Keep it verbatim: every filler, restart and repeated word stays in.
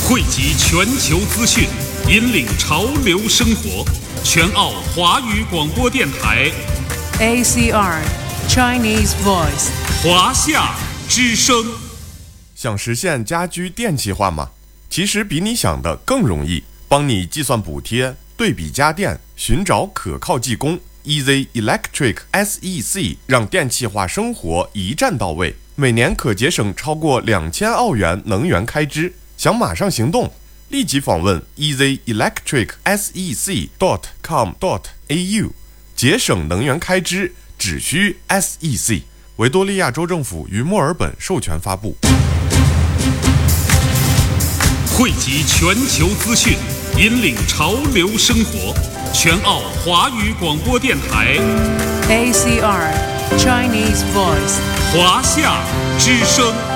汇集全球资讯，引领潮流生活。全澳华语广播电台 A C R Chinese Voice 华夏之声。 想实现家居电气化吗？其实比你想的更容易。帮你计算补贴，对比家电，寻找可靠技工。E Z Electric S E C 让电气化生活一站到位，每年可节省超过两千澳元能源开支。想马上行动，立即访问 E Z Electric S E C dot com dot A U， 节省能源开支只需 S E C。维多利亚州政府于墨尔本授权发布。 汇集全球资讯，引领潮流生活。全澳华语广播电台 A C R Chinese Voice 华夏之声。